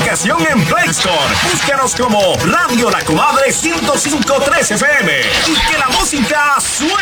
aplicación en Play Store. Búscanos como Radio La Comadre 105.3 FM y que la música suene.